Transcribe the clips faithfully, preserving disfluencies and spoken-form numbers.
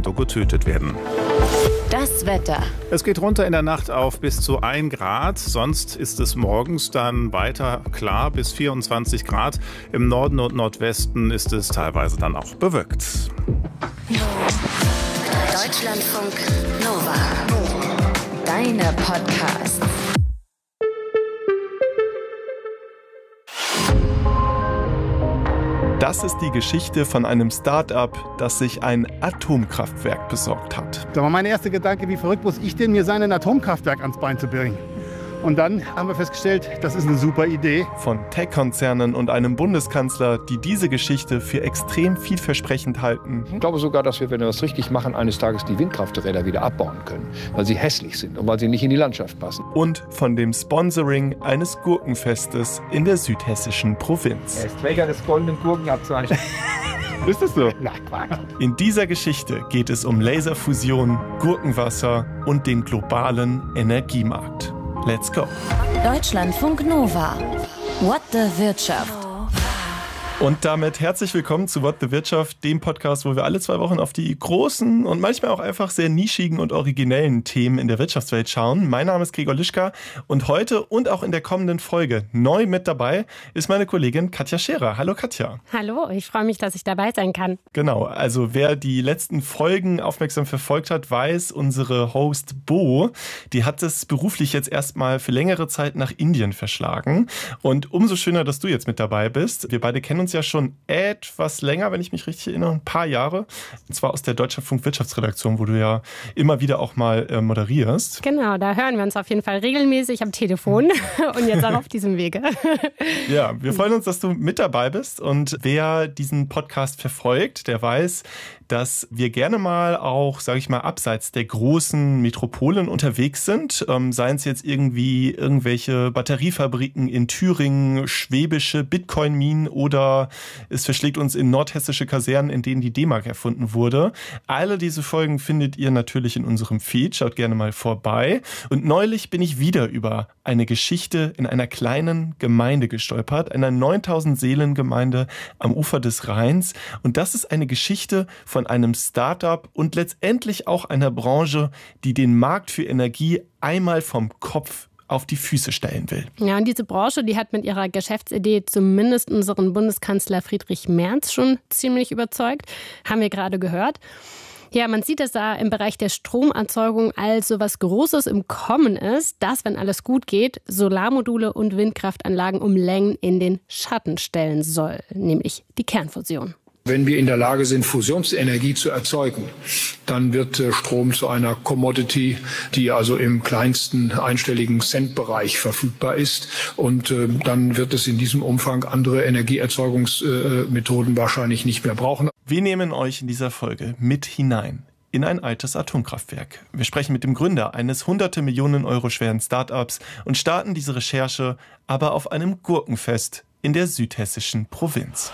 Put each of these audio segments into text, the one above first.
Monsanto getötet werden. Das Wetter. Es geht runter in der Nacht auf bis zu ein Grad. Sonst ist es morgens dann weiter klar bis vierundzwanzig Grad. Im Norden und Nordwesten ist es teilweise dann auch bewölkt. Deutschlandfunk Nova. Deine Podcasts. Das ist die Geschichte von einem Start-up, das sich ein Atomkraftwerk besorgt hat. Da war mein erster Gedanke, wie verrückt muss ich denn mir sein, ein Atomkraftwerk ans Bein zu bringen? Und dann haben wir festgestellt, das ist eine super Idee. Von Tech-Konzernen und einem Bundeskanzler, die diese Geschichte für extrem vielversprechend halten. Ich glaube sogar, dass wir, wenn wir das richtig machen, eines Tages die Windkrafträder wieder abbauen können, weil sie hässlich sind und weil sie nicht in die Landschaft passen. Und von dem Sponsoring eines Gurkenfestes in der südhessischen Provinz. Er ist Träger des goldenen Gurkenabzeichens. Ist das so? Na, Quatsch. In dieser Geschichte geht es um Laserfusion, Gurkenwasser und den globalen Energiemarkt. Let's go. Deutschlandfunk Nova. What the Wirtschaft. Und damit herzlich willkommen zu What the Wirtschaft, dem Podcast, wo wir alle zwei Wochen auf die großen und manchmal auch einfach sehr nischigen und originellen Themen in der Wirtschaftswelt schauen. Mein Name ist Gregor Lischka und heute und auch in der kommenden Folge neu mit dabei ist meine Kollegin Katja Scherer. Hallo Katja. Hallo, ich freue mich, dass ich dabei sein kann. Genau, also wer die letzten Folgen aufmerksam verfolgt hat, weiß, unsere Host Bo, die hat es beruflich jetzt erstmal für längere Zeit nach Indien verschlagen. Und umso schöner, dass du jetzt mit dabei bist. Wir beide kennen uns ja schon etwas länger, wenn ich mich richtig erinnere, ein paar Jahre. Und zwar aus der Deutschlandfunk Wirtschaftsredaktion, wo du ja immer wieder auch mal äh, moderierst. Genau, da hören wir uns auf jeden Fall regelmäßig am Telefon und jetzt auch auf diesem Wege. Ja, wir freuen uns, dass du mit dabei bist. Und wer diesen Podcast verfolgt, der weiß, dass wir gerne mal auch, sage ich mal, abseits der großen Metropolen unterwegs sind. Ähm, seien es jetzt irgendwie irgendwelche Batteriefabriken in Thüringen, schwäbische Bitcoin-Minen oder es verschlägt uns in nordhessische Kasernen, in denen die D-Mark erfunden wurde. Alle diese Folgen findet ihr natürlich in unserem Feed. Schaut gerne mal vorbei. Und neulich bin ich wieder über eine Geschichte in einer kleinen Gemeinde gestolpert, einer neuntausend Seelen Gemeinde am Ufer des Rheins. Und das ist eine Geschichte von einem Start-up und letztendlich auch einer Branche, die den Markt für Energie einmal vom Kopf auf die Füße stellen will. Ja, und diese Branche, die hat mit ihrer Geschäftsidee zumindest unseren Bundeskanzler Friedrich Merz schon ziemlich überzeugt. Haben wir gerade gehört. Ja, man sieht, dass da im Bereich der Stromerzeugung also was Großes im Kommen ist, dass, wenn alles gut geht, Solarmodule und Windkraftanlagen um Längen in den Schatten stellen soll, nämlich die Kernfusion. Wenn wir in der Lage sind, Fusionsenergie zu erzeugen, dann wird Strom zu einer Commodity, die also im kleinsten einstelligen Centbereich verfügbar ist. Und äh, dann wird es in diesem Umfang andere Energieerzeugungsmethoden äh, wahrscheinlich nicht mehr brauchen. Wir nehmen euch in dieser Folge mit hinein in ein altes Atomkraftwerk. Wir sprechen mit dem Gründer eines hunderte Millionen Euro schweren Start-ups und starten diese Recherche aber auf einem Gurkenfest in der südhessischen Provinz.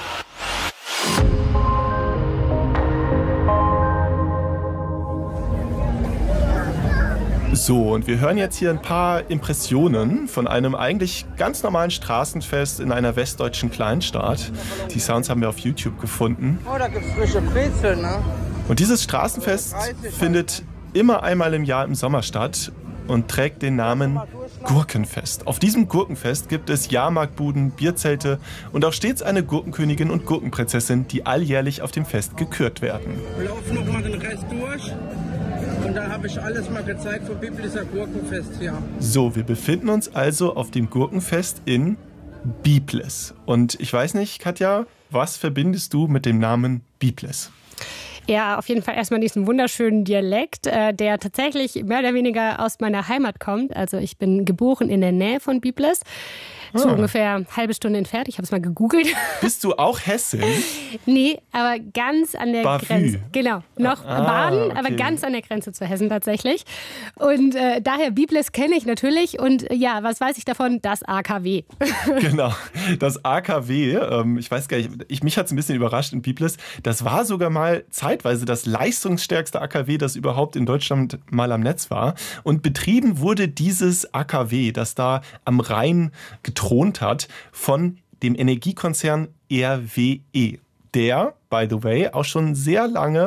So, und wir hören jetzt hier ein paar Impressionen von einem eigentlich ganz normalen Straßenfest in einer westdeutschen Kleinstadt. Die Sounds haben wir auf YouTube gefunden. Oh, da gibt's frische Brezeln, ne? Und dieses Straßenfest findet immer einmal im Jahr im Sommer statt und trägt den Namen Gurkenfest. Auf diesem Gurkenfest gibt es Jahrmarktbuden, Bierzelte und auch stets eine Gurkenkönigin und Gurkenprinzessin, die alljährlich auf dem Fest gekürt werden. Wir laufen noch mal den Rest durch und da habe ich alles mal gezeigt vom Biblischer Gurkenfest hier. So, wir befinden uns also auf dem Gurkenfest in Biblis. Und ich weiß nicht, Katja, was verbindest du mit dem Namen Biblis? Ja, auf jeden Fall erstmal diesen wunderschönen Dialekt, äh, der tatsächlich mehr oder weniger aus meiner Heimat kommt. Also ich bin geboren in der Nähe von Biblis. So ah. ungefähr eine halbe Stunde entfernt. Ich habe es mal gegoogelt. Bist du auch Hessin? Nee, aber ganz an der Bavü. Grenze. Genau, noch ah, Baden, okay. aber ganz an der Grenze zu Hessen tatsächlich. Und äh, daher Biblis kenne ich natürlich. Und äh, ja, was weiß ich davon? Das A K W. Genau, das A K W. Ähm, ich weiß gar nicht, ich, mich hat es ein bisschen überrascht in Biblis. Das war sogar mal zeitweise das leistungsstärkste A K W, das überhaupt in Deutschland mal am Netz war. Und betrieben wurde dieses A K W, das da am Rhein getrunken thront hat, von dem Energiekonzern R W E, der, by the way, auch schon sehr lange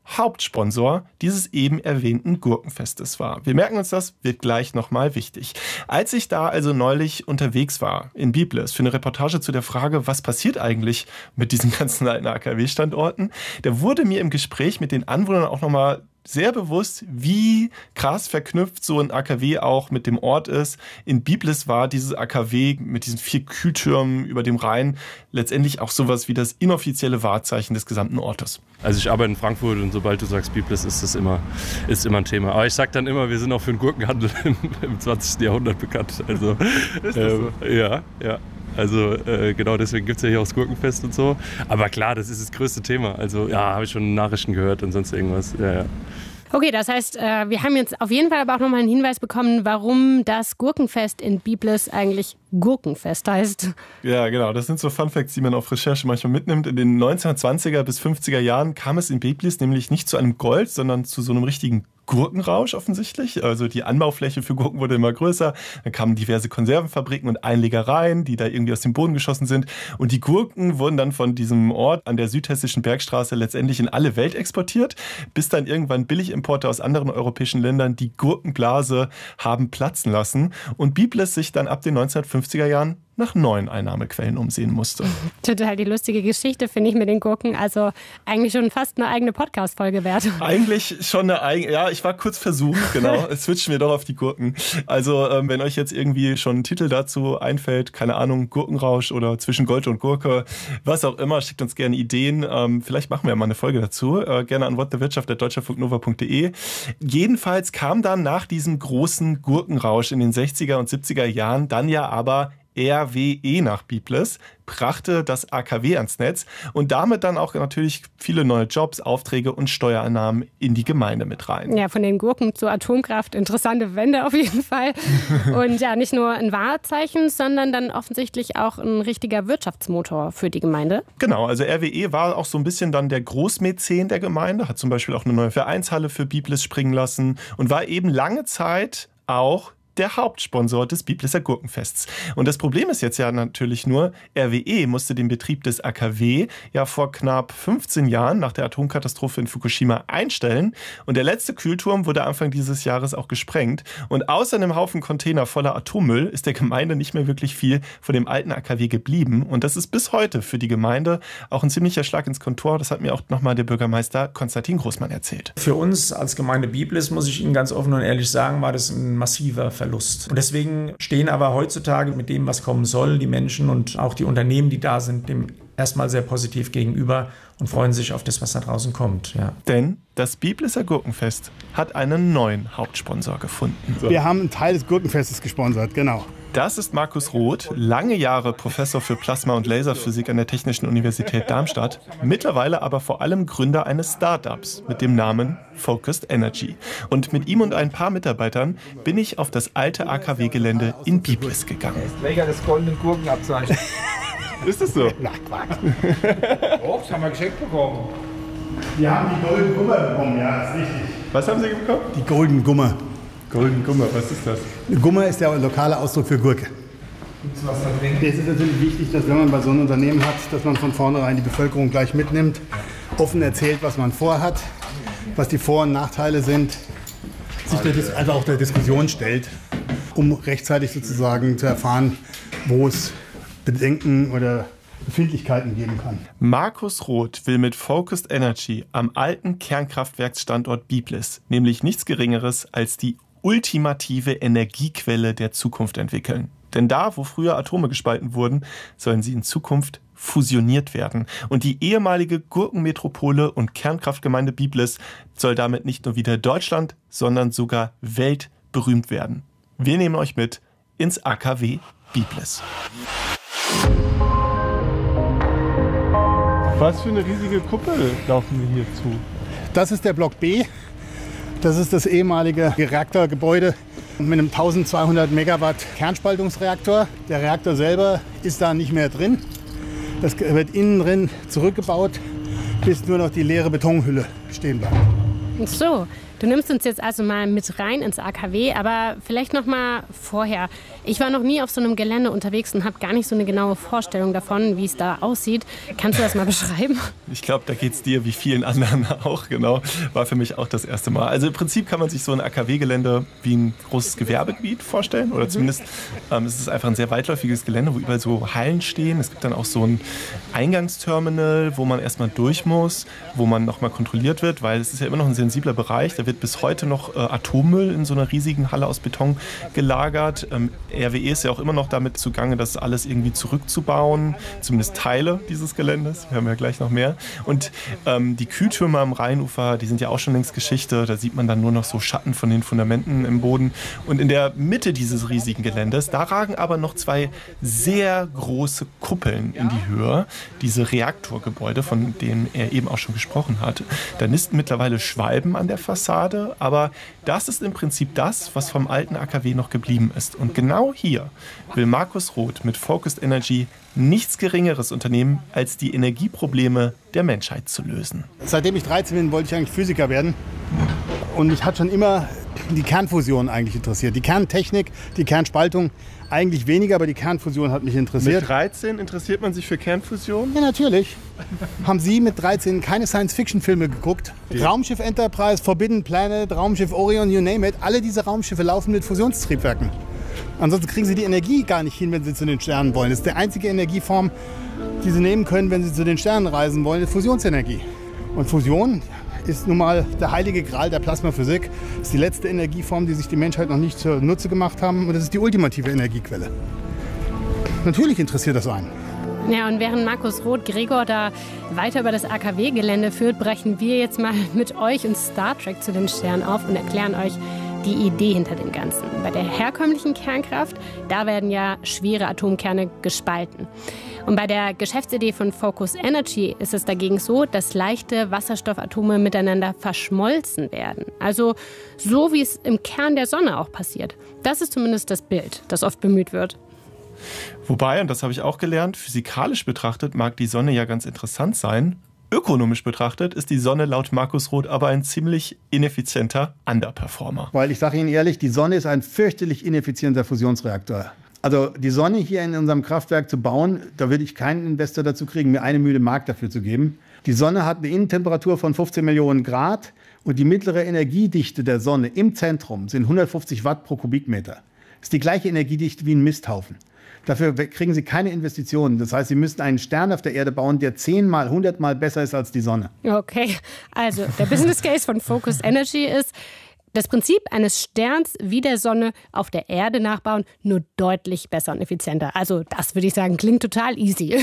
Hauptsponsor dieses eben erwähnten Gurkenfestes war. Wir merken uns das, wird gleich nochmal wichtig. Als ich da also neulich unterwegs war in Biblis für eine Reportage zu der Frage, was passiert eigentlich mit diesen ganzen alten A K W-Standorten, da wurde mir im Gespräch mit den Anwohnern auch nochmal sehr bewusst, wie krass verknüpft so ein A K W auch mit dem Ort ist. In Biblis war dieses A K W mit diesen vier Kühltürmen über dem Rhein letztendlich auch sowas wie das inoffizielle Wahrzeichen des gesamten Ortes. Also ich arbeite in Frankfurt und sobald du sagst Biblis, ist das immer, ist immer ein Thema. Aber ich sag dann immer, wir sind auch für den Gurkenhandel im, im zwanzigsten Jahrhundert bekannt. Also, ist das ähm, so? Ja, ja. Also äh, genau deswegen gibt es ja hier auch das Gurkenfest und so. Aber klar, das ist das größte Thema. Also ja, habe ich schon Nachrichten gehört und sonst irgendwas. Ja, ja. Okay, das heißt, äh, wir haben jetzt auf jeden Fall aber auch nochmal einen Hinweis bekommen, warum das Gurkenfest in Biblis eigentlich Gurkenfest heißt. Ja, genau. Das sind so Funfacts, die man auf Recherche manchmal mitnimmt. In den neunzehnhundertzwanziger bis fünfziger Jahren kam es in Biblis nämlich nicht zu einem Gold, sondern zu so einem richtigen Gurkenrausch offensichtlich. Also die Anbaufläche für Gurken wurde immer größer. Dann kamen diverse Konservenfabriken und Einlegereien, die da irgendwie aus dem Boden geschossen sind. Und die Gurken wurden dann von diesem Ort an der südhessischen Bergstraße letztendlich in alle Welt exportiert, bis dann irgendwann Billigimporte aus anderen europäischen Ländern die Gurkenblase haben platzen lassen und Biblis sich dann ab den neunzehnhundertfünfziger Jahren nach neuen Einnahmequellen umsehen musste. Total die lustige Geschichte, finde ich, mit den Gurken. Also eigentlich schon fast eine eigene Podcast-Folge wert. Eigentlich schon eine eigene, ja, ich war kurz versucht, genau. Switchen wir doch auf die Gurken. Also ähm, wenn euch jetzt irgendwie schon ein Titel dazu einfällt, keine Ahnung, Gurkenrausch oder Zwischen Gold und Gurke, was auch immer, schickt uns gerne Ideen. Ähm, vielleicht machen wir mal eine Folge dazu. Äh, gerne an whatthewirtschaft at deutscherfunknova punkt de. Jedenfalls kam dann nach diesem großen Gurkenrausch in den sechziger und siebziger Jahren dann ja aber R W E nach Biblis, brachte das A K W ans Netz und damit dann auch natürlich viele neue Jobs, Aufträge und Steuereinnahmen in die Gemeinde mit rein. Ja, von den Gurken zur Atomkraft, interessante Wende auf jeden Fall. Und ja, nicht nur ein Wahrzeichen, sondern dann offensichtlich auch ein richtiger Wirtschaftsmotor für die Gemeinde. Genau, also R W E war auch so ein bisschen dann der Großmäzen der Gemeinde, hat zum Beispiel auch eine neue Vereinshalle für Biblis springen lassen und war eben lange Zeit auch der Hauptsponsor des Biblisser Gurkenfests. Und das Problem ist jetzt ja natürlich nur, R W E musste den Betrieb des A K W ja vor knapp fünfzehn Jahren nach der Atomkatastrophe in Fukushima einstellen. Und der letzte Kühlturm wurde Anfang dieses Jahres auch gesprengt. Und außer einem Haufen Container voller Atommüll ist der Gemeinde nicht mehr wirklich viel von dem alten A K W geblieben. Und das ist bis heute für die Gemeinde auch ein ziemlicher Schlag ins Kontor. Das hat mir auch nochmal der Bürgermeister Konstantin Großmann erzählt. Für uns als Gemeinde Biblis, muss ich Ihnen ganz offen und ehrlich sagen, war das ein massiver Verlust. Und deswegen stehen aber heutzutage mit dem, was kommen soll, die Menschen und auch die Unternehmen, die da sind, dem erstmal sehr positiv gegenüber und freuen sich auf das, was da draußen kommt. Ja. Denn das Biblisser Gurkenfest hat einen neuen Hauptsponsor gefunden. So. Wir haben einen Teil des Gurkenfestes gesponsert, genau. Das ist Markus Roth, lange Jahre Professor für Plasma- und Laserphysik an der Technischen Universität Darmstadt, mittlerweile aber vor allem Gründer eines Startups mit dem Namen Focused Energy. Und mit ihm und ein paar Mitarbeitern bin ich auf das alte A K W-Gelände in Biblis gegangen. Träger des goldenen Gurkenabzeichens. Ist das so? Na, Quatsch. Oh, das haben wir geschenkt bekommen. Wir haben die Golden Gummer bekommen, ja, ist richtig. Was haben Sie bekommen? Die Golden Gummer. Golden Gummer, was ist das? Gummer ist der lokale Ausdruck für Gurke. Gibt's was da drin? Es ist natürlich wichtig, dass wenn man bei so einem Unternehmen hat, dass man von vornherein die Bevölkerung gleich mitnimmt, offen erzählt, was man vorhat, was die Vor- und Nachteile sind, sich der Dis- also auch der Diskussion stellt, um rechtzeitig sozusagen zu erfahren, wo es Bedenken oder Befindlichkeiten geben kann. Markus Roth will mit Focused Energy am alten Kernkraftwerksstandort Biblis nämlich nichts Geringeres als die ultimative Energiequelle der Zukunft entwickeln. Denn da, wo früher Atome gespalten wurden, sollen sie in Zukunft fusioniert werden. Und die ehemalige Gurkenmetropole und Kernkraftgemeinde Biblis soll damit nicht nur wieder Deutschland, sondern sogar weltberühmt werden. Wir nehmen euch mit ins A K W Biblis. Was für eine riesige Kuppel laufen wir hier zu? Das ist der Block B. Das ist das ehemalige Reaktorgebäude mit einem eintausendzweihundert Megawatt Kernspaltungsreaktor. Der Reaktor selber ist da nicht mehr drin. Das wird innen drin zurückgebaut, bis nur noch die leere Betonhülle stehen bleibt. So, Du nimmst uns jetzt also mal mit rein ins A K W, aber vielleicht noch mal vorher. Ich war noch nie auf so einem Gelände unterwegs und habe gar nicht so eine genaue Vorstellung davon, wie es da aussieht. Kannst du das mal beschreiben? Ich glaube, da geht es dir wie vielen anderen auch, genau. War für mich auch das erste Mal. Also im Prinzip kann man sich so ein A K W-Gelände wie ein großes Gewerbegebiet vorstellen. Oder zumindest ähm, es ist einfach ein sehr weitläufiges Gelände, wo überall so Hallen stehen. Es gibt dann auch so ein Eingangsterminal, wo man erstmal durch muss, wo man nochmal kontrolliert wird, weil es ist ja immer noch ein sensibler Bereich. Da wird bis heute noch äh, Atommüll in so einer riesigen Halle aus Beton gelagert. Ähm, R W E ist ja auch immer noch damit zugange, das alles irgendwie zurückzubauen, zumindest Teile dieses Geländes. Wir haben ja gleich noch mehr. Und ähm, die Kühltürme am Rheinufer, die sind ja auch schon längst Geschichte. Da sieht man dann nur noch so Schatten von den Fundamenten im Boden. Und in der Mitte dieses riesigen Geländes, da ragen aber noch zwei sehr große Kuppeln in die Höhe. Diese Reaktorgebäude, von denen er eben auch schon gesprochen hat. Da nisten mittlerweile Schwalben an der Fassade, aber das ist im Prinzip das, was vom alten A K W noch geblieben ist. Und genau hier will Markus Roth mit Focused Energy nichts Geringeres unternehmen, als die Energieprobleme der Menschheit zu lösen. Seitdem ich dreizehn bin, wollte ich eigentlich Physiker werden. Und mich hat schon immer die Kernfusion eigentlich interessiert. Die Kerntechnik, die Kernspaltung eigentlich weniger, aber die Kernfusion hat mich interessiert. Mit dreizehn interessiert man sich für Kernfusion? Ja, natürlich. Haben Sie mit dreizehn keine Science-Fiction-Filme geguckt? Die. Raumschiff Enterprise, Forbidden Planet, Raumschiff Orion, you name it. Alle diese Raumschiffe laufen mit Fusionstriebwerken. Ansonsten kriegen Sie die Energie gar nicht hin, wenn Sie zu den Sternen wollen. Das ist die einzige Energieform, die Sie nehmen können, wenn Sie zu den Sternen reisen wollen, ist Fusionsenergie. Und Fusion ist nun mal der heilige Gral der Plasmaphysik. Das ist die letzte Energieform, die sich die Menschheit noch nicht zunutze gemacht haben. Und das ist die ultimative Energiequelle. Natürlich interessiert das einen. Ja, und während Markus Roth Gregor da weiter über das A K W-Gelände führt, brechen wir jetzt mal mit euch und Star Trek zu den Sternen auf und erklären euch die Idee hinter dem Ganzen. Bei der herkömmlichen Kernkraft, da werden ja schwere Atomkerne gespalten. Und bei der Geschäftsidee von Focused Energy ist es dagegen so, dass leichte Wasserstoffatome miteinander verschmolzen werden. Also so, wie es im Kern der Sonne auch passiert. Das ist zumindest das Bild, das oft bemüht wird. Wobei, und das habe ich auch gelernt, physikalisch betrachtet mag die Sonne ja ganz interessant sein. Ökonomisch betrachtet ist die Sonne laut Markus Roth aber ein ziemlich ineffizienter Underperformer. Weil ich sage Ihnen ehrlich, die Sonne ist ein fürchterlich ineffizienter Fusionsreaktor. Also die Sonne hier in unserem Kraftwerk zu bauen, da würde ich keinen Investor dazu kriegen, mir eine Mühle Mark dafür zu geben. Die Sonne hat eine Innentemperatur von fünfzehn Millionen Grad und die mittlere Energiedichte der Sonne im Zentrum sind hundertfünfzig Watt pro Kubikmeter. Das ist die gleiche Energiedichte wie ein Misthaufen. Dafür kriegen Sie keine Investitionen. Das heißt, Sie müssten einen Stern auf der Erde bauen, der zehnmal, hundertmal besser ist als die Sonne. Okay, also der Business Case von Focused Energy ist, das Prinzip eines Sterns wie der Sonne auf der Erde nachbauen, nur deutlich besser und effizienter. Also das würde ich sagen, klingt total easy.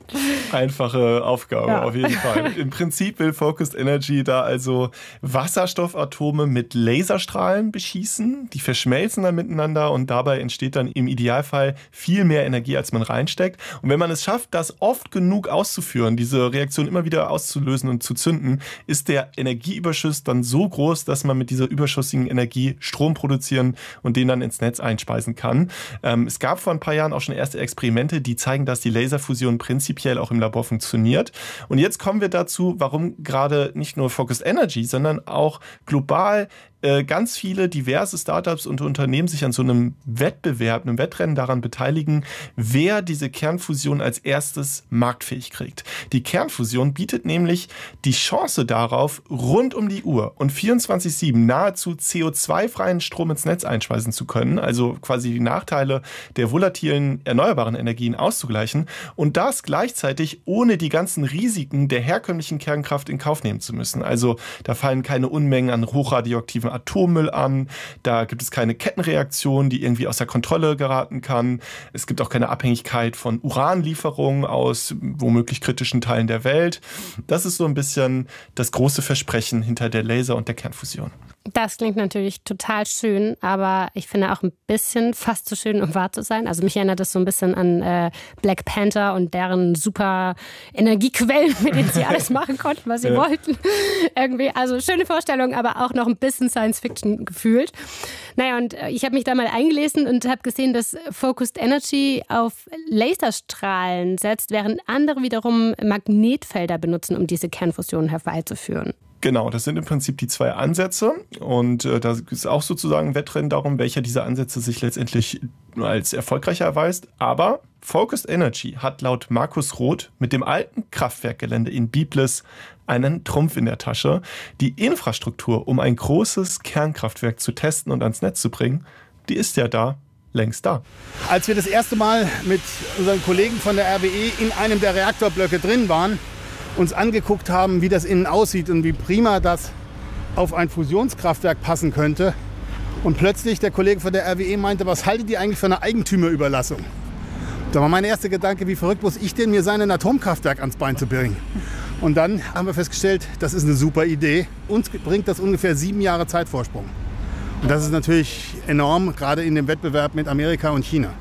Einfache Aufgabe, ja. Auf jeden Fall. Im Prinzip will Focused Energy da also Wasserstoffatome mit Laserstrahlen beschießen. Die verschmelzen dann miteinander und dabei entsteht dann im Idealfall viel mehr Energie, als man reinsteckt. Und wenn man es schafft, das oft genug auszuführen, diese Reaktion immer wieder auszulösen und zu zünden, ist der Energieüberschuss dann so groß, dass man mit dieser Überschuss Energie Strom produzieren und den dann ins Netz einspeisen kann. Ähm, es gab vor ein paar Jahren auch schon erste Experimente, die zeigen, dass die Laserfusion prinzipiell auch im Labor funktioniert. Und jetzt kommen wir dazu, warum gerade nicht nur Focused Energy, sondern auch global äh, ganz viele diverse Startups und Unternehmen sich an so einem Wettbewerb, einem Wettrennen daran beteiligen, wer diese Kernfusion als erstes marktfähig kriegt. Die Kernfusion bietet nämlich die Chance darauf, rund um die Uhr und vierundzwanzig sieben nahezu C O zwei freien Strom ins Netz einspeisen zu können, also quasi die Nachteile der volatilen erneuerbaren Energien auszugleichen und das gleichzeitig ohne die ganzen Risiken der herkömmlichen Kernkraft in Kauf nehmen zu müssen. Also da fallen keine Unmengen an hochradioaktiven Atommüll an, da gibt es keine Kettenreaktion, die irgendwie außer Kontrolle geraten kann. Es gibt auch keine Abhängigkeit von Uranlieferungen aus womöglich kritischen Teilen der Welt. Das ist so ein bisschen das große Versprechen hinter der Laser- und der Kernfusion. Das klingt natürlich total schön, aber ich finde auch ein bisschen fast zu schön, um wahr zu sein. Also mich erinnert das so ein bisschen an äh, Black Panther und deren super Energiequellen, mit denen sie alles machen konnten, was sie ja. wollten. Irgendwie, also schöne Vorstellung, aber auch noch ein bisschen Science-Fiction gefühlt. Naja, und ich habe mich da mal eingelesen und habe gesehen, dass Focused Energy auf Laserstrahlen setzt, während andere wiederum Magnetfelder benutzen, um diese Kernfusion herbeizuführen. Genau, das sind im Prinzip die zwei Ansätze und äh, da ist auch sozusagen ein Wettrennen darum, welcher dieser Ansätze sich letztendlich als erfolgreicher erweist. Aber Focused Energy hat laut Markus Roth mit dem alten Kraftwerkgelände in Biblis einen Trumpf in der Tasche. Die Infrastruktur, um ein großes Kernkraftwerk zu testen und ans Netz zu bringen, die ist ja da, längst da. Als wir das erste Mal mit unseren Kollegen von der R W E in einem der Reaktorblöcke drin waren, uns angeguckt haben, wie das innen aussieht und wie prima das auf ein Fusionskraftwerk passen könnte. Und plötzlich der Kollege von der R W E meinte, was haltet ihr eigentlich für eine Eigentümerüberlassung? Da war mein erster Gedanke, wie verrückt muss ich denn, mir sein Atomkraftwerk ans Bein zu bringen? Und dann haben wir festgestellt, das ist eine super Idee. Uns bringt das ungefähr sieben Jahre Zeitvorsprung. Und das ist natürlich enorm, gerade in dem Wettbewerb mit Amerika und China.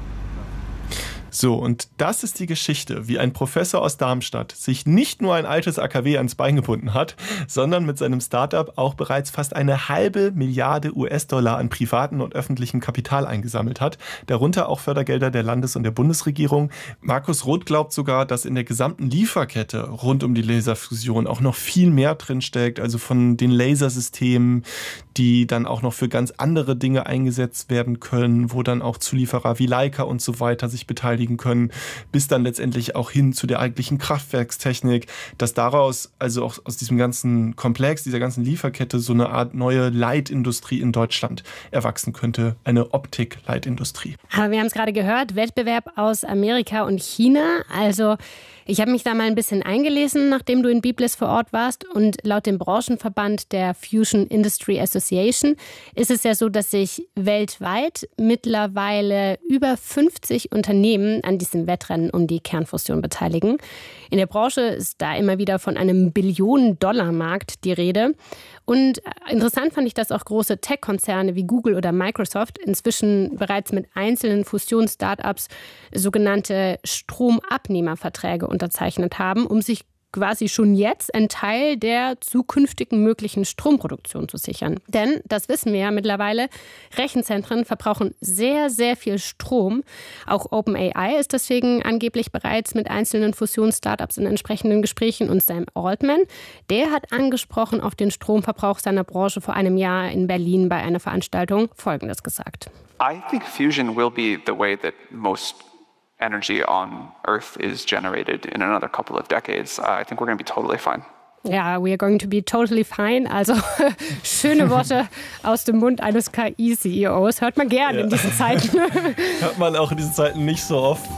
So, und das ist die Geschichte, wie ein Professor aus Darmstadt sich nicht nur ein altes A K W ans Bein gebunden hat, sondern mit seinem Startup auch bereits fast eine halbe Milliarde U S-Dollar an privaten und öffentlichem Kapital eingesammelt hat, darunter auch Fördergelder der Landes- und der Bundesregierung. Markus Roth glaubt sogar, dass in der gesamten Lieferkette rund um die Laserfusion auch noch viel mehr drinsteckt, also von den Lasersystemen, die dann auch noch für ganz andere Dinge eingesetzt werden können, wo dann auch Zulieferer wie Leica und so weiter sich beteiligen können, bis dann letztendlich auch hin zu der eigentlichen Kraftwerkstechnik, dass daraus, also auch aus diesem ganzen Komplex, dieser ganzen Lieferkette so eine Art neue Leitindustrie in Deutschland erwachsen könnte, eine Optik-Leitindustrie. Aber wir haben es gerade gehört, Wettbewerb aus Amerika und China, also ich habe mich da mal ein bisschen eingelesen, nachdem du in Biblis vor Ort warst. Und laut dem Branchenverband der Fusion Industry Association ist es ja so, dass sich weltweit mittlerweile über fünfzig Unternehmen an diesem Wettrennen um die Kernfusion beteiligen. In der Branche ist da immer wieder von einem Billionen-Dollar-Markt die Rede. Und interessant fand ich, dass auch große Tech-Konzerne wie Google oder Microsoft inzwischen bereits mit einzelnen Fusions-Startups sogenannte Stromabnehmerverträge unterzeichnet haben, um sich quasi schon jetzt einen Teil der zukünftigen möglichen Stromproduktion zu sichern. Denn, das wissen wir ja mittlerweile, Rechenzentren verbrauchen sehr, sehr viel Strom. Auch OpenAI ist deswegen angeblich bereits mit einzelnen Fusions-Startups in entsprechenden Gesprächen. Und Sam Altman, der hat angesprochen auf den Stromverbrauch seiner Branche vor einem Jahr in Berlin bei einer Veranstaltung Folgendes gesagt. I think fusion will be the way that most energy on Earth is generated in another couple of decades. Uh, I think we're going to be totally fine. Ja, we are going to be totally fine. Also schöne Worte aus dem Mund eines K I-C E Os. Hört man gern ja. in diesen Zeiten. Hört man auch in diesen Zeiten nicht so oft.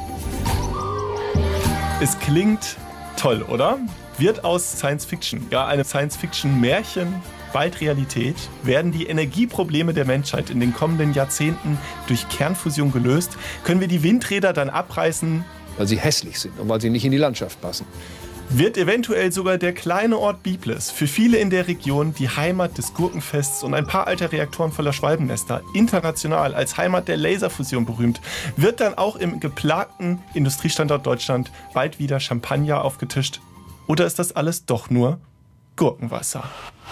Es klingt toll, oder? Wird aus Science Fiction, ja, eine Science Fiction-Märchen, bald Realität? Werden die Energieprobleme der Menschheit in den kommenden Jahrzehnten durch Kernfusion gelöst? Können wir die Windräder dann abreißen? Weil sie hässlich sind und weil sie nicht in die Landschaft passen. Wird eventuell sogar der kleine Ort Biblis, für viele in der Region die Heimat des Gurkenfests und ein paar alter Reaktoren voller Schwalbennester, international als Heimat der Laserfusion berühmt? Wird dann auch im geplagten Industriestandort Deutschland bald wieder Champagner aufgetischt? Oder ist das alles doch nur Gurkenwasser?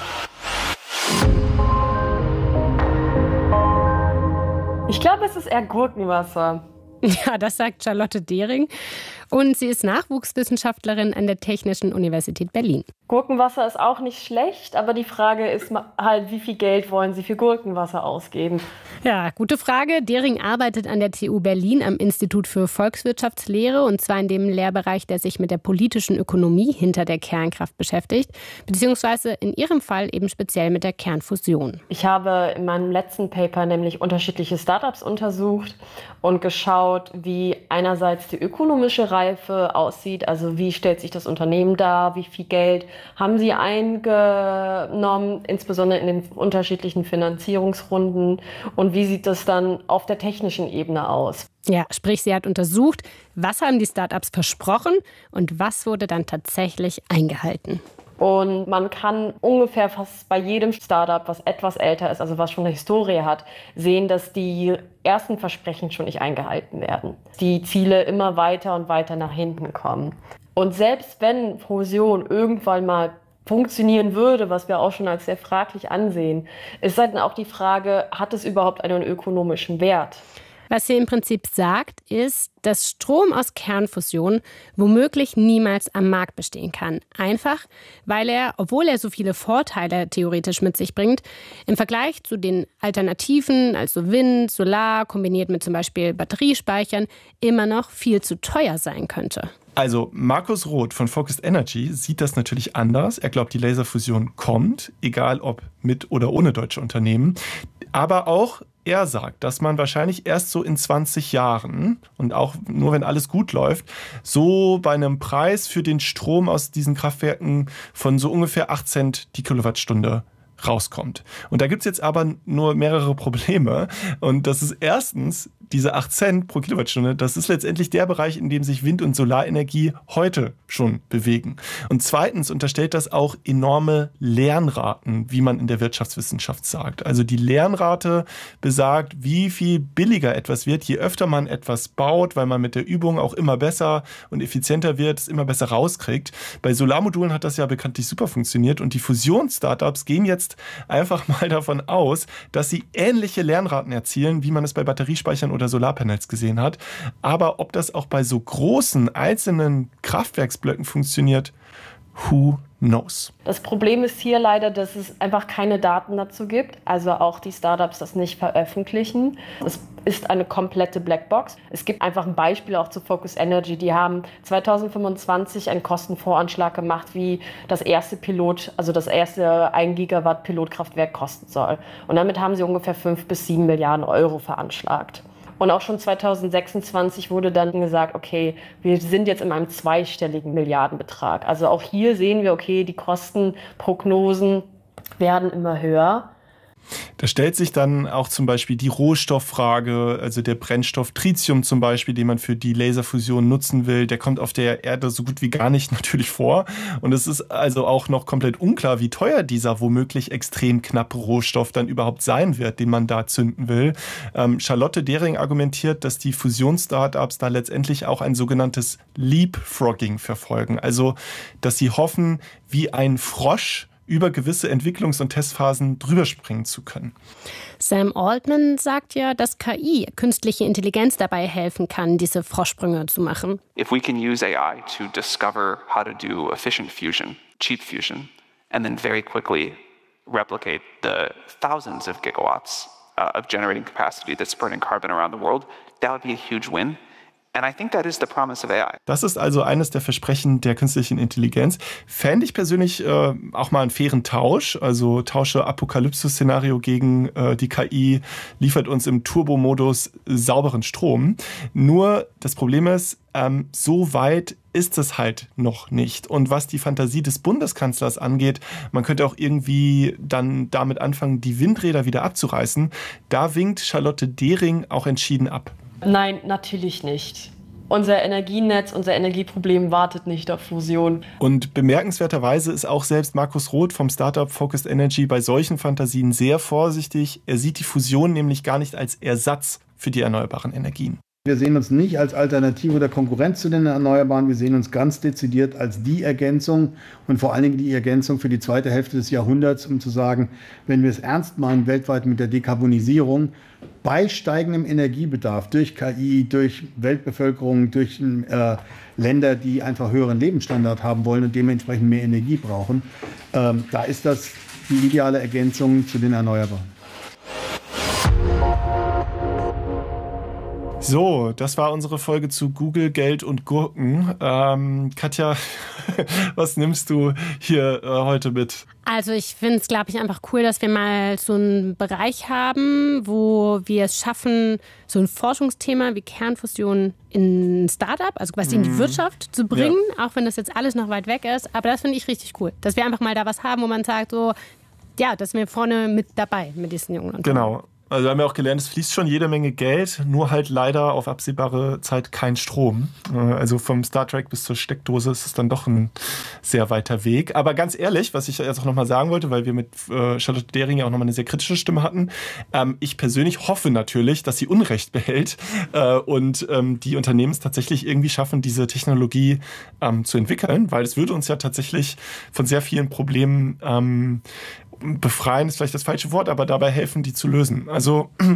Ich glaube, es ist eher Gurkenwasser. Ja, das sagt Charlotte Dehring. Und sie ist Nachwuchswissenschaftlerin an der Technischen Universität Berlin. Gurkenwasser ist auch nicht schlecht, aber die Frage ist halt, wie viel Geld wollen Sie für Gurkenwasser ausgeben? Ja, gute Frage. Dehring arbeitet an der T U Berlin am Institut für Volkswirtschaftslehre und zwar in dem Lehrbereich, der sich mit der politischen Ökonomie hinter der Kernkraft beschäftigt, beziehungsweise in ihrem Fall eben speziell mit der Kernfusion. Ich habe in meinem letzten Paper nämlich unterschiedliche Startups untersucht und geschaut, wie einerseits die ökonomische Reife aussieht, also wie stellt sich das Unternehmen dar, wie viel Geld haben sie eingenommen, insbesondere in den unterschiedlichen Finanzierungsrunden und wie sieht das dann auf der technischen Ebene aus. Ja, sprich, sie hat untersucht, was haben die Startups versprochen und was wurde dann tatsächlich eingehalten. Und man kann ungefähr fast bei jedem Startup, was etwas älter ist, also was schon eine Historie hat, sehen, dass die ersten Versprechen schon nicht eingehalten werden. Die Ziele immer weiter und weiter nach hinten kommen. Und selbst wenn Fusion irgendwann mal funktionieren würde, was wir auch schon als sehr fraglich ansehen, ist dann auch die Frage, hat es überhaupt einen ökonomischen Wert? Was sie im Prinzip sagt, ist, dass Strom aus Kernfusion womöglich niemals am Markt bestehen kann. Einfach, weil er, obwohl er so viele Vorteile theoretisch mit sich bringt, im Vergleich zu den Alternativen, also Wind, Solar, kombiniert mit zum Beispiel Batteriespeichern, immer noch viel zu teuer sein könnte. Also Markus Roth von Focused Energy sieht das natürlich anders. Er glaubt, die Laserfusion kommt, egal ob mit oder ohne deutsche Unternehmen. Aber auch er sagt, dass man wahrscheinlich erst so in zwanzig Jahren und auch nur wenn alles gut läuft, so bei einem Preis für den Strom aus diesen Kraftwerken von so ungefähr acht Cent die Kilowattstunde rauskommt. Und da gibt es jetzt aber nur mehrere Probleme. Und das ist erstens, diese acht Cent pro Kilowattstunde, das ist letztendlich der Bereich, in dem sich Wind- und Solarenergie heute schon bewegen. Und zweitens unterstellt das auch enorme Lernraten, wie man in der Wirtschaftswissenschaft sagt. Also die Lernrate besagt, wie viel billiger etwas wird, je öfter man etwas baut, weil man mit der Übung auch immer besser und effizienter wird, es immer besser rauskriegt. Bei Solarmodulen hat das ja bekanntlich super funktioniert und die Fusions-Startups gehen jetzt einfach mal davon aus, dass sie ähnliche Lernraten erzielen, wie man es bei Batteriespeichern oder Solarpanels gesehen hat. Aber ob das auch bei so großen einzelnen Kraftwerksblöcken funktioniert, who knows? Das Problem ist hier leider, dass es einfach keine Daten dazu gibt, also auch die Startups das nicht veröffentlichen. Es ist eine komplette Blackbox. Es gibt einfach ein Beispiel auch zu Focused Energy. Die haben zweitausendfünfundzwanzig einen Kostenvoranschlag gemacht, wie das erste Pilot, also das erste ein Gigawatt Pilotkraftwerk kosten soll. Und damit haben sie ungefähr fünf bis sieben Milliarden Euro veranschlagt. Und auch schon zweitausendsechsundzwanzig wurde dann gesagt, okay, wir sind jetzt in einem zweistelligen Milliardenbetrag. Also auch hier sehen wir, okay, die Kostenprognosen werden immer höher. Da stellt sich dann auch zum Beispiel die Rohstofffrage, also der Brennstoff Tritium zum Beispiel, den man für die Laserfusion nutzen will, der kommt auf der Erde so gut wie gar nicht natürlich vor. Und es ist also auch noch komplett unklar, wie teuer dieser womöglich extrem knappe Rohstoff dann überhaupt sein wird, den man da zünden will. Ähm, Charlotte Dehring argumentiert, dass die Fusions-Startups da letztendlich auch ein sogenanntes Leapfrogging verfolgen. Also, dass sie hoffen, wie ein Frosch über gewisse Entwicklungs- und Testphasen drüber springen zu können. Sam Altman sagt ja, dass K I, künstliche Intelligenz, dabei helfen kann, diese Froschsprünge zu machen. If we can use A I to discover how to do efficient fusion, cheap fusion, and then very quickly replicate the thousands of gigawatts uh, of generating capacity that's burning carbon around the world, that would be a huge win. And I think that is the promise of A I. Das ist also eines der Versprechen der künstlichen Intelligenz. Fände ich persönlich äh, auch mal einen fairen Tausch. Also tausche Apokalypse-Szenario gegen äh, die K I, liefert uns im Turbo-Modus sauberen Strom. Nur das Problem ist, ähm, so weit ist es halt noch nicht. Und was die Fantasie des Bundeskanzlers angeht, man könnte auch irgendwie dann damit anfangen, die Windräder wieder abzureißen. Da winkt Charlotte Dehring auch entschieden ab. Nein, natürlich nicht. Unser Energienetz, unser Energieproblem wartet nicht auf Fusion. Und bemerkenswerterweise ist auch selbst Markus Roth vom Startup Focused Energy bei solchen Fantasien sehr vorsichtig. Er sieht die Fusion nämlich gar nicht als Ersatz für die erneuerbaren Energien. Wir sehen uns nicht als Alternative oder Konkurrenz zu den Erneuerbaren. Wir sehen uns ganz dezidiert als die Ergänzung und vor allen Dingen die Ergänzung für die zweite Hälfte des Jahrhunderts, um zu sagen, wenn wir es ernst meinen weltweit mit der Dekarbonisierung, bei steigendem Energiebedarf durch K I, durch Weltbevölkerung, durch äh, Länder, die einfach höheren Lebensstandard haben wollen und dementsprechend mehr Energie brauchen, ähm, da ist das die ideale Ergänzung zu den Erneuerbaren. So, das war unsere Folge zu Google, Geld und Gurken. Ähm, Katja, was nimmst du hier äh, heute mit? Also ich finde es, glaube ich, einfach cool, dass wir mal so einen Bereich haben, wo wir es schaffen, so ein Forschungsthema wie Kernfusion in ein Startup, also quasi in die Wirtschaft zu bringen, ja. Auch wenn das jetzt alles noch weit weg ist. Aber das finde ich richtig cool, dass wir einfach mal da was haben, wo man sagt, so, ja, das sind wir vorne mit dabei mit diesen jungen Unternehmen. Genau. Also wir haben ja auch gelernt, es fließt schon jede Menge Geld, nur halt leider auf absehbare Zeit kein Strom. Also vom Star Trek bis zur Steckdose ist es dann doch ein sehr weiter Weg. Aber ganz ehrlich, was ich jetzt auch nochmal sagen wollte, weil wir mit Charlotte Dehring ja auch nochmal eine sehr kritische Stimme hatten, ich persönlich hoffe natürlich, dass sie Unrecht behält und die Unternehmen es tatsächlich irgendwie schaffen, diese Technologie zu entwickeln, weil es würde uns ja tatsächlich von sehr vielen Problemen befreien ist vielleicht das falsche Wort, aber dabei helfen, die zu lösen. Also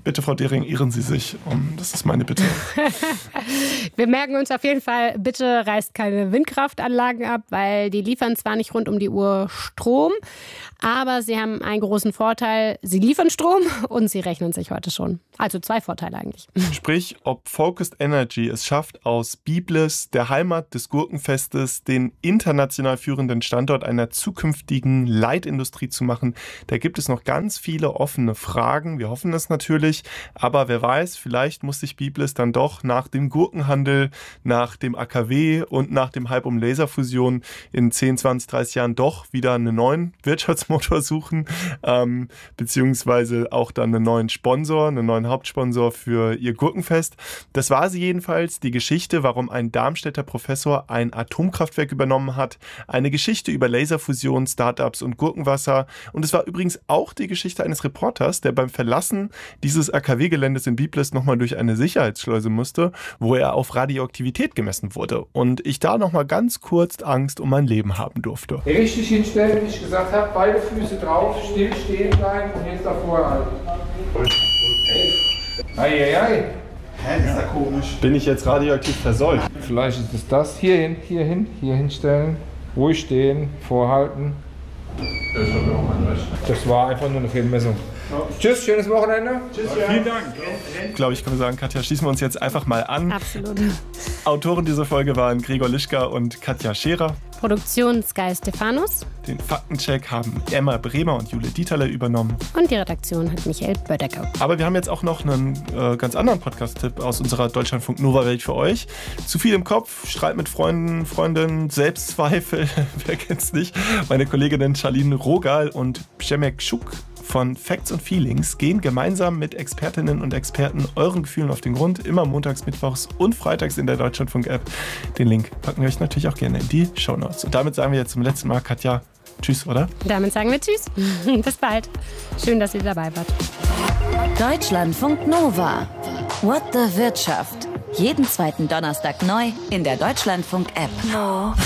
Bitte, Frau Dehring, irren Sie sich. Um, das ist meine Bitte. Wir merken uns auf jeden Fall, bitte reißt keine Windkraftanlagen ab, weil die liefern zwar nicht rund um die Uhr Strom, aber sie haben einen großen Vorteil, sie liefern Strom und sie rechnen sich heute schon. Also zwei Vorteile eigentlich. Sprich, ob Focused Energy es schafft, aus Biblis, der Heimat des Gurkenfestes, den international führenden Standort einer zukünftigen Leitindustrie zu machen, da gibt es noch ganz viele offene Fragen. Wir hoffen das natürlich, aber wer weiß, vielleicht muss sich Biblis dann doch nach dem Gurkenhandel, nach dem A K W und nach dem Hype um Laserfusion in zehn, zwanzig, dreißig Jahren doch wieder einen neuen Wirtschaftsmotor suchen, ähm, beziehungsweise auch dann einen neuen Sponsor, einen neuen Hauptsponsor für ihr Gurkenfest. Das war sie jedenfalls, die Geschichte, warum ein Darmstädter Professor ein Atomkraftwerk übernommen hat, eine Geschichte über Laserfusion, Startups und Gurkenwasser, und es war übrigens auch die Geschichte eines Reporters, der beim Verlassen dieses A K W-Geländes in Biblis nochmal durch eine Sicherheitsschleuse musste, wo er auf Radioaktivität gemessen wurde und ich da nochmal ganz kurz Angst um mein Leben haben durfte. Richtig hinstellen, wie ich gesagt habe, beide Füße drauf, still stehen bleiben und jetzt davor halten. Eieiei. Hä, das ist ja komisch. Bin ich jetzt radioaktiv verseucht? Vielleicht ist es das. Hier hin, hier hin, hier hinstellen. Ruhig stehen, vorhalten. Das war einfach nur eine Fehlmessung. Ja. Tschüss, schönes Wochenende. Tschüss, ja. Vielen Dank. Ich glaube, ich kann sagen, Katja, schließen wir uns jetzt einfach mal an. Absolut. Autoren dieser Folge waren Gregor Lischka und Katja Scherer. Produktion Sky Stefanus. Den Faktencheck haben Emma Bremer und Jule Dieterle übernommen. Und die Redaktion hat Michael Bödecker. Aber wir haben jetzt auch noch einen äh, ganz anderen Podcast-Tipp aus unserer Deutschlandfunk Nova-Welt für euch. Zu viel im Kopf, Streit mit Freunden, Freundinnen, Selbstzweifel, wer kennt's nicht? Meine Kolleginnen Charlene Rogal und Przemek Schuk von Facts and Feelings gehen gemeinsam mit Expertinnen und Experten euren Gefühlen auf den Grund, immer montags, mittwochs und freitags in der Deutschlandfunk-App. Den Link packen wir euch natürlich auch gerne in die Shownotes. Und damit sagen wir jetzt zum letzten Mal, Katja, tschüss, oder? Damit sagen wir tschüss. Bis bald. Schön, dass ihr dabei wart. Deutschlandfunk Nova. What the Wirtschaft. Jeden zweiten Donnerstag neu in der Deutschlandfunk-App. No.